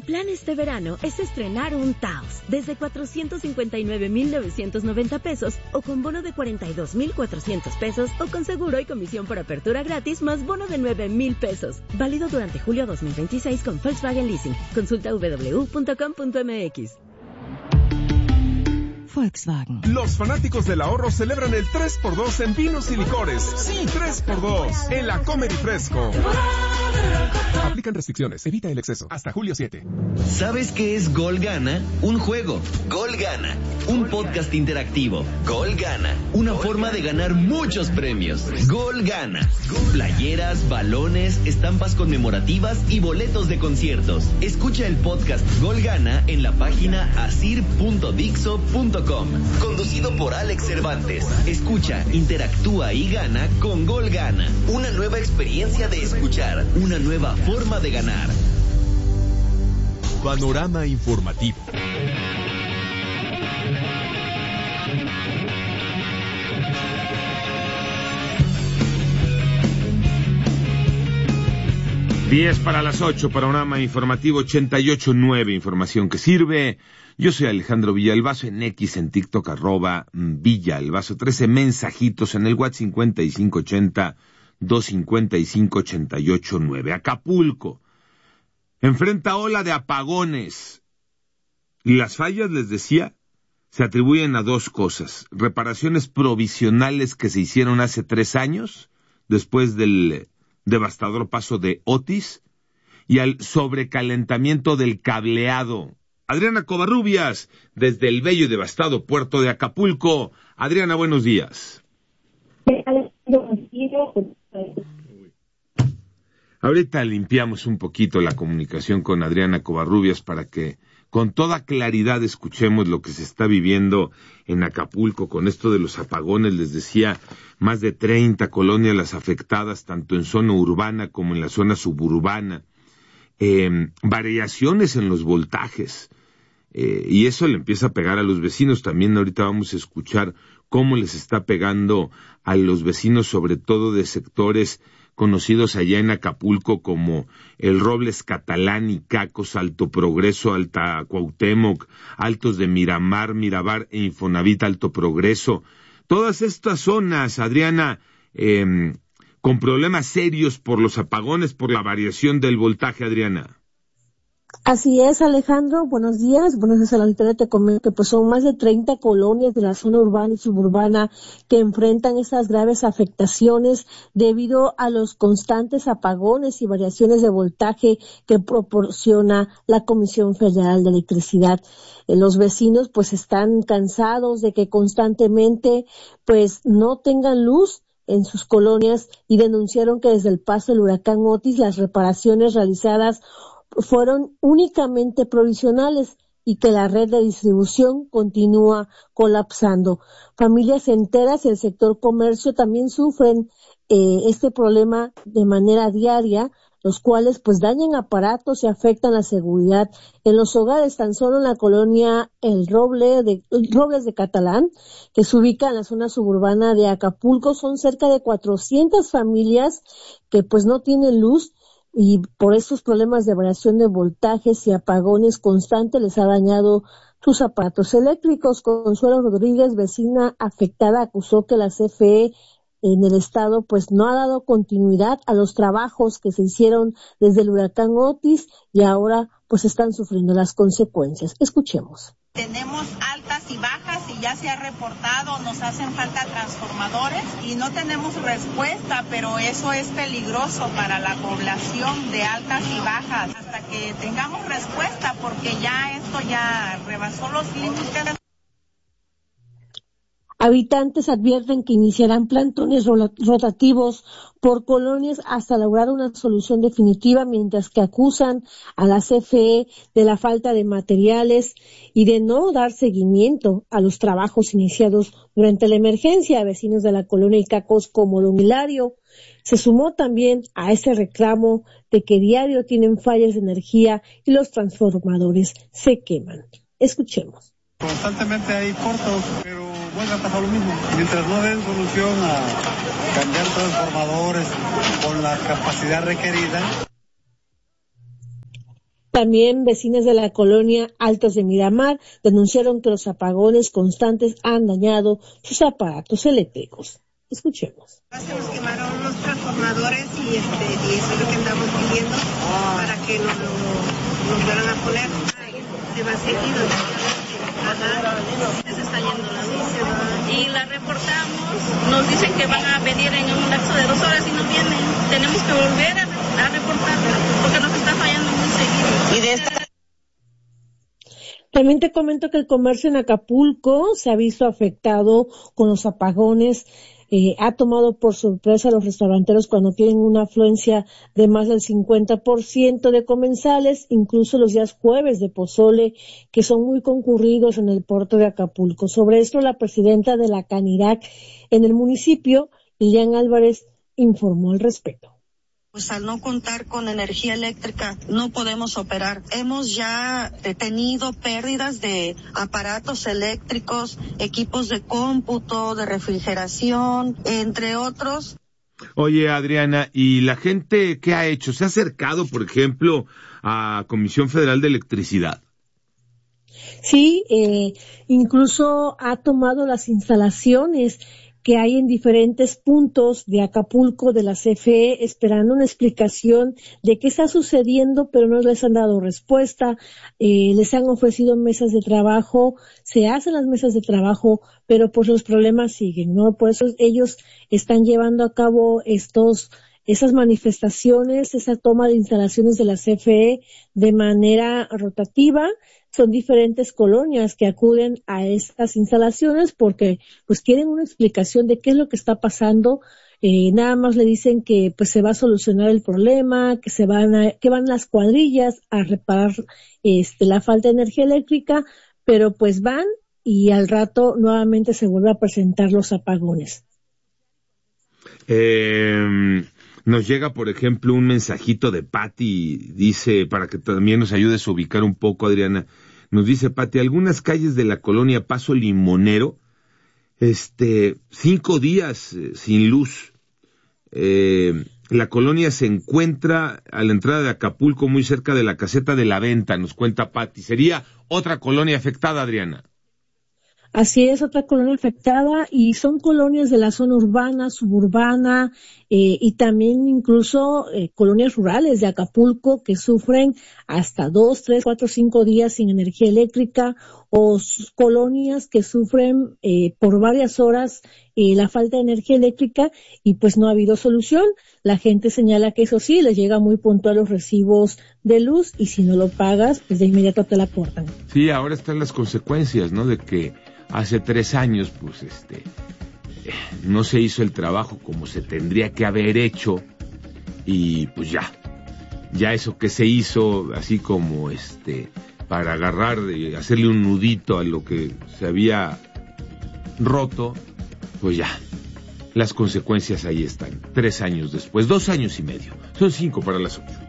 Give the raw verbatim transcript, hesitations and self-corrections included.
plan este verano es estrenar un Taos desde cuatrocientos cincuenta y nueve mil novecientos noventa pesos o con bono de cuarenta y dos mil cuatrocientos pesos o con seguro y comisión por apertura gratis más bono de nueve mil pesos. Válido durante julio dos mil veintiséis con Volkswagen Leasing. Consulta doble u doble u doble u punto com punto eme equis. Volkswagen. Los fanáticos del ahorro celebran el tres por dos en vinos y licores. Sí, tres por dos en la Comer y Fresco. Aplican restricciones, evita el exceso. Hasta julio siete. ¿Sabes qué es Gol Gana? Un juego. Gol Gana. Un podcast interactivo. Gol Gana. Una forma de ganar muchos premios. Gol Gana. Playeras, balones, estampas conmemorativas y boletos de conciertos. Escucha el podcast Gol Gana en la página asir punto dixo punto com. Conducido por Alex Cervantes. Escucha, interactúa y gana con Gol Gana. Una nueva experiencia de escuchar. Una nueva forma de ganar. Panorama informativo. diez para las ocho, panorama informativo ochenta y ocho punto nueve, información que sirve. Yo soy Alejandro Villalbazo, en X, en TikTok, arroba Villalbazo, trece mensajitos en el WhatsApp cincuenta y cinco ochenta, doscientos cincuenta y cinco, ochenta y ocho nueve. Acapulco enfrenta ola de apagones. Las fallas, les decía, se atribuyen a dos cosas: reparaciones provisionales que se hicieron hace tres años, después del devastador paso de Otis, y al sobrecalentamiento del cableado. Adriana Covarrubias, desde el bello y devastado puerto de Acapulco. Adriana, buenos días. Ahorita limpiamos un poquito la comunicación con Adriana Covarrubias para que con toda claridad escuchemos lo que se está viviendo en Acapulco con esto de los apagones. Les decía, más de treinta colonias las afectadas, tanto en zona urbana como en la zona suburbana. Eh, variaciones en los voltajes. Eh, y eso le empieza a pegar a los vecinos. También ahorita vamos a escuchar cómo les está pegando a los vecinos, sobre todo de sectores conocidos allá en Acapulco como el Robles Catalán, Icacos, Alto Progreso, Alta Cuauhtémoc, Altos de Miramar, Mirabar e Infonavit Alto Progreso. Todas estas zonas, Adriana, eh, con problemas serios por los apagones, por la variación del voltaje, Adriana. Así es, Alejandro, buenos días. Buenos días a la auditoría. Te comento que pues son más de treinta colonias de la zona urbana y suburbana que enfrentan estas graves afectaciones debido a los constantes apagones y variaciones de voltaje que proporciona la Comisión Federal de Electricidad. Eh, los vecinos pues están cansados de que constantemente pues no tengan luz en sus colonias y denunciaron que desde el paso del huracán Otis las reparaciones realizadas fueron únicamente provisionales y que la red de distribución continúa colapsando. Familias enteras y el sector comercio también sufren eh, este problema de manera diaria, los cuales pues dañan aparatos y afectan la seguridad en los hogares. Tan solo en la colonia El Roble de Robles de Catalán, que se ubica en la zona suburbana de Acapulco, son cerca de cuatrocientas familias que pues no tienen luz, y por estos problemas de variación de voltajes y apagones constantes les ha dañado sus aparatos eléctricos. Consuelo Rodríguez, vecina afectada, acusó que la C F E en el estado pues no ha dado continuidad a los trabajos que se hicieron desde el huracán Otis y ahora pues están sufriendo las consecuencias. Escuchemos. Tenemos altas y bajas y ya se ha reportado, nos hacen falta transformadores y no tenemos respuesta, pero eso es peligroso para la población de altas y bajas hasta que tengamos respuesta, porque ya esto ya rebasó los límites. Habitantes advierten que iniciarán plantones rotativos por colonias hasta lograr una solución definitiva, mientras que acusan a la C F E de la falta de materiales y de no dar seguimiento a los trabajos iniciados durante la emergencia. Vecinos de la colonia Icacos como Don Hilario se sumó también a ese reclamo de que diario tienen fallas de energía y los transformadores se queman. Escuchemos. Constantemente hay cortos, pero vuelve a pasar lo mismo. Mientras no den solución a cambiar transformadores con la capacidad requerida. También vecinas de la colonia Altos de Miramar denunciaron que los apagones constantes han dañado sus aparatos eléctricos. Escuchemos. Se nos quemaron los transformadores y, este, y eso es lo que andamos pidiendo para que nos lo nos vuelvan a poner. Se va seguido. Ajá. Se está yendo la luz. Y la reportamos. Nos dicen que van a venir en un lapso de dos horas y no vienen. Tenemos que volver a, a reportarla porque nos está fallando muy seguido. Y de esta... También te comento que el comercio en Acapulco se ha visto afectado con los apagones. Eh, ha tomado por sorpresa a los restauranteros cuando tienen una afluencia de más del cincuenta por ciento de comensales, incluso los días jueves de pozole, que son muy concurridos en el puerto de Acapulco. Sobre esto, la presidenta de la Canirac en el municipio, Lilian Álvarez, informó al respecto. Pues al no contar con energía eléctrica no podemos operar. Hemos ya tenido pérdidas de aparatos eléctricos, equipos de cómputo, de refrigeración, entre otros. Oye, Adriana, ¿y la gente qué ha hecho? ¿Se ha acercado, por ejemplo, a Comisión Federal de Electricidad? Sí, eh, incluso ha tomado las instalaciones que hay en diferentes puntos de Acapulco, de la C F E, esperando una explicación de qué está sucediendo, pero no les han dado respuesta. Eh, les han ofrecido mesas de trabajo, se hacen las mesas de trabajo, pero pues los problemas siguen, ¿no? Por eso ellos están llevando a cabo estos esas manifestaciones, esa toma de instalaciones de la C F E de manera rotativa. Son diferentes colonias que acuden a estas instalaciones porque pues quieren una explicación de qué es lo que está pasando. Eh, nada más le dicen que pues se va a solucionar el problema, que se van a, que van las cuadrillas a reparar este la falta de energía eléctrica, pero pues van y al rato nuevamente se vuelve a presentar los apagones. Eh, nos llega, por ejemplo, un mensajito de Pati, dice, para que también nos ayudes a ubicar un poco, Adriana. Nos dice Pati, algunas calles de la colonia Paso Limonero, este, cinco días eh, sin luz. Eh, la colonia se encuentra a la entrada de Acapulco, muy cerca de la caseta de la venta, nos cuenta Pati. ¿Sería otra colonia afectada, Adriana? Así es, otra colonia afectada, y son colonias de la zona urbana, suburbana, eh, y también incluso eh, colonias rurales de Acapulco que sufren hasta dos, tres, cuatro, cinco días sin energía eléctrica, o colonias que sufren eh, por varias horas eh, la falta de energía eléctrica y pues no ha habido solución. La gente señala que eso sí, les llega muy puntual los recibos de luz y si no lo pagas, pues de inmediato te la cortan. Sí, ahora están las consecuencias, ¿no? De que hace tres años, pues, este, eh, no se hizo el trabajo como se tendría que haber hecho y, pues, ya, ya eso que se hizo, así como, este, para agarrar y hacerle un nudito a lo que se había roto, pues ya, las consecuencias ahí están, tres años después, dos años y medio, son cinco para las ocho.